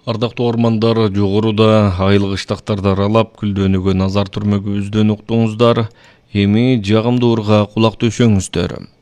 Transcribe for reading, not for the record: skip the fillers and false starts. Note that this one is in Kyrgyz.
Ардактуу ормандар, жогоруда айыл кыштактарды аралап, күлдөөнүгө назар түрмөгүбүздөн уктуңуздар. Эми жагымдуу ырга кулак төшөңүздөр.